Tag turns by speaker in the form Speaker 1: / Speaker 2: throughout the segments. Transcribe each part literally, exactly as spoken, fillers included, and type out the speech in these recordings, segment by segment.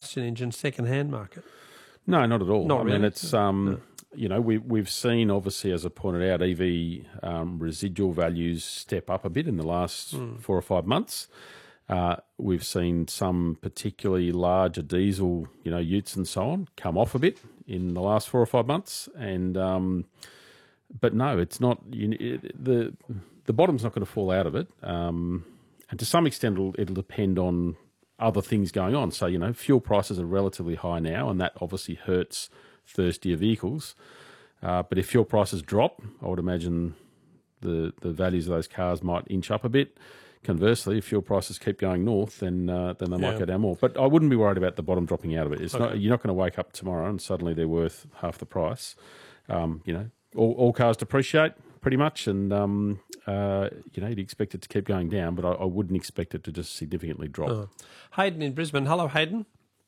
Speaker 1: combustion engine second-hand market.
Speaker 2: No, not at all.
Speaker 1: Not
Speaker 2: I
Speaker 1: really.
Speaker 2: mean, it's um, you know, we we've seen obviously, as I pointed out, E V um, residual values step up a bit in the last mm. four or five months. Uh, we've seen some particularly larger diesel, you know, utes and so on, come off a bit in the last four or five months. And um, but no, it's not. You, it, the the bottom's not going to fall out of it. Um, and to some extent, it'll, it'll depend on other things going on. So, you know, fuel prices are relatively high now, and that obviously hurts thirstier vehicles. Uh, but if fuel prices drop, I would imagine the the values of those cars might inch up a bit. Conversely, if fuel prices keep going north, then uh, then they yeah. might go down more. But I wouldn't be worried about the bottom dropping out of it. It's okay. not You're not going to wake up tomorrow and suddenly they're worth half the price. Um, you know, all, all cars depreciate pretty much, and um, uh, you know, you'd expect it to keep going down, but I, I wouldn't expect it to just significantly drop.
Speaker 1: Oh. Hayden in Brisbane. Hello, Hayden.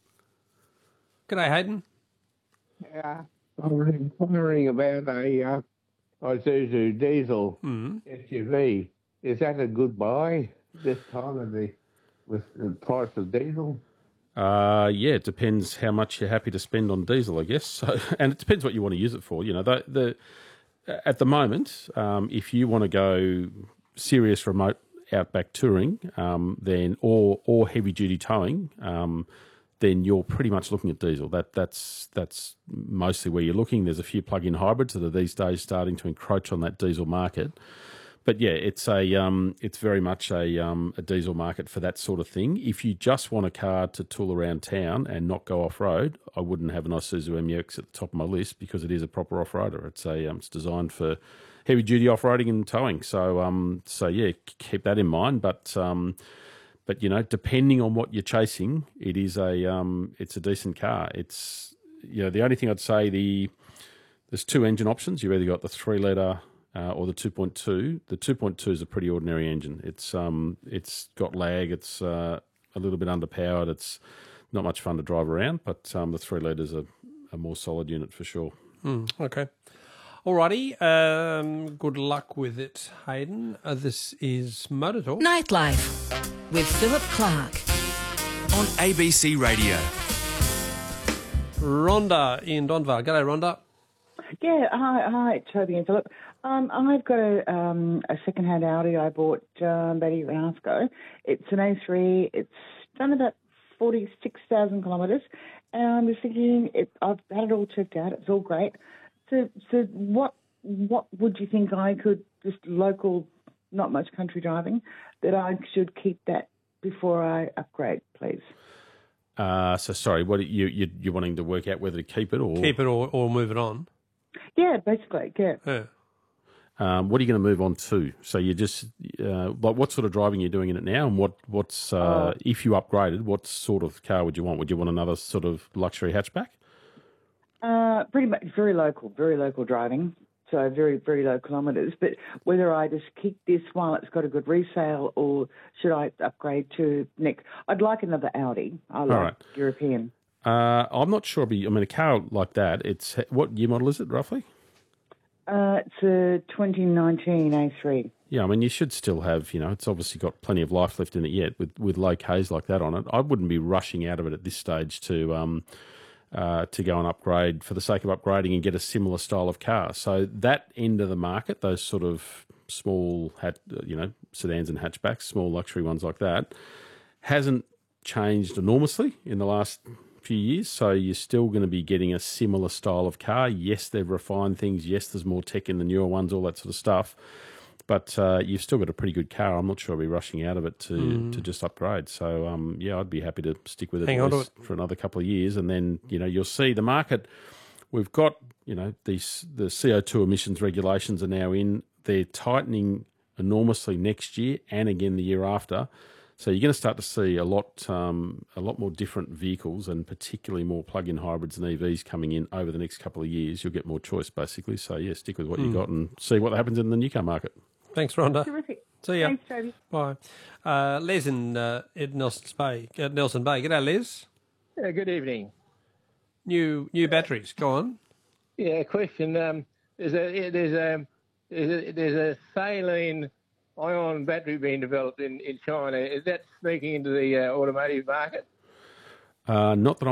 Speaker 1: G'day, Hayden.
Speaker 3: Yeah, I'm wondering about a uh, Isuzu diesel mm. S U V. Is that a good buy this time of the with the price of diesel?
Speaker 2: Uh, yeah, it depends how much you're happy to spend on diesel, I guess. So, and it depends what you want to use it for. You know, the, the at the moment, um, if you want to go serious remote outback touring, um, then or or heavy duty towing, um, then you're pretty much looking at diesel. That that's that's mostly where you're looking. There's a few plug-in hybrids that are these days starting to encroach on that diesel market. But yeah, it's a um, it's very much a um, a diesel market for that sort of thing. If you just want a car to tool around town and not go off road, I wouldn't have an Isuzu M U X at the top of my list because it is a proper off roader. It's a um, it's designed for heavy duty off roading and towing. So um so yeah, keep that in mind. But um but you know, depending on what you're chasing, it is a um it's a decent car. It's you know the only thing I'd say the there's two engine options. You've either got the three litre. Uh, or the two point two. The two point two is a pretty ordinary engine. It's um, it's got lag. It's uh, a little bit underpowered. It's not much fun to drive around. But um, the three litre is a, a more solid unit for sure.
Speaker 1: Mm, okay. Alrighty. Um, good luck with it, Hayden. Uh, this is Motor Talk.
Speaker 4: Nightlife with Philip Clark
Speaker 5: on A B C Radio.
Speaker 1: Rhonda in Donvale. G'day, Rhonda.
Speaker 6: Yeah, hi, hi, Toby and Philip. Um, I've got a, um, a second-hand Audi I bought um, about a year and a half ago. It's an A three. It's done about forty-six thousand kilometres. And I was thinking, it, I've had it all checked out. It's all great. So, so what what would you think I could, just local, not much country driving, that I should keep that before I upgrade, please?
Speaker 2: Uh, so, sorry, what you, you, you're wanting to work out whether to keep it or...
Speaker 1: Keep it or, or move it on?
Speaker 6: Yeah, basically, yeah.
Speaker 1: Yeah.
Speaker 2: Um, what are you going to move on to? So you just uh, like what sort of driving you're doing in it now, and what what's uh, uh, if you upgraded, what sort of car would you want? Would you want another sort of luxury hatchback?
Speaker 6: Uh, pretty much very local, very local driving. So very very low kilometres. But whether I just keep this while it's got a good resale, or should I upgrade to next? I'd like another Audi. I like
Speaker 2: right.
Speaker 6: European.
Speaker 2: Uh, I'm not sure. Be I mean, a car like that. It's what year model is it roughly?
Speaker 6: Uh, it's a twenty nineteen A three.
Speaker 2: Yeah, I mean, you should still have, you know, it's obviously got plenty of life left in it yet with, with low Ks like that on it. I wouldn't be rushing out of it at this stage to um, uh, to go and upgrade for the sake of upgrading and get a similar style of car. So that end of the market, those sort of small, hat, you know, sedans and hatchbacks, small luxury ones like that, hasn't changed enormously in the last few years, so you're still going to be getting a similar style of car. Yes, they've refined things. Yes, there's more tech in the newer ones, all that sort of stuff. But uh, you've still got a pretty good car. I'm not sure I'll be rushing out of it to, mm. to just upgrade. So, um, yeah, I'd be happy to stick with it,
Speaker 1: Hang on to it
Speaker 2: for another couple of years. And then, you know, you'll see the market. We've got, you know, these the C O two emissions regulations are now in. They're tightening enormously next year and again the year after. So you're going to start to see a lot, um, a lot more different vehicles, and particularly more plug-in hybrids and E Vs coming in over the next couple of years. You'll get more choice, basically. So yeah, stick with what mm. you got and see what happens in the new car market.
Speaker 1: Thanks, Rhonda.
Speaker 6: Terrific.
Speaker 1: See ya.
Speaker 6: Thanks, Toby.
Speaker 1: Bye. Uh, Les in uh, at Nelson's Bay. At Nelson Bay. G'day, Les.
Speaker 7: Yeah, good evening.
Speaker 1: New new batteries. Go on.
Speaker 7: Yeah, question. Um, there's a there's a there's a, there's a saline ion battery being developed in, in China. Is that sneaking into the uh, automotive market?
Speaker 2: Uh, not that I'm